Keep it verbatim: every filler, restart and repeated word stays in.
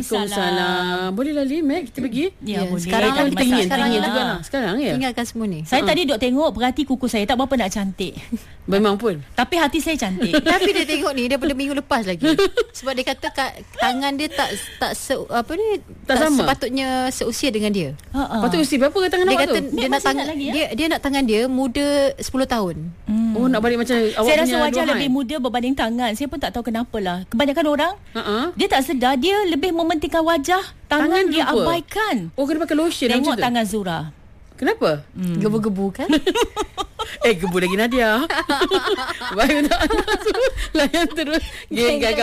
Waalaikumsalam. Bolehlah Lim, eh? Kita pergi. Ya, Ya, boleh. sekarang Tak ada kita ingin, masalah. ingin juga lah. Sekarang ya. Tinggalkan semua ni. Saya tadi duk tengok, perhati kuku saya tak berapa nak cantik. Memang pun. Tapi hati saya cantik. Tapi dia tengok ni daripada minggu lepas lagi. Sebab dia kata kat, tangan dia tak tak se, apa ni Tak sama? sepatutnya seusia dengan dia. Ha. Lepas tu usia berapa tangan Dia awak kata tu? dia nak masih tangan ingat lagi, ya? dia dia nak tangan dia muda sepuluh tahun. Hmm. Oh, nak balik macam awak Saya rasa punya wajah Duhai. lebih muda berbanding tangan. Saya pun tak tahu kenapalah. Kebanyakan orang Ha-ha. dia tak sedar, dia lebih mementingkan wajah. Tangan, Tangan dia lupa. abaikan. Oh, kena pakai lotion Tengok macam tu. tangan Zura. Kenapa? Hmm. Gebu-gebu kan? Eh, gebu lagi Nadia. Baik untuk anda semua. Layan terus Geng Gegar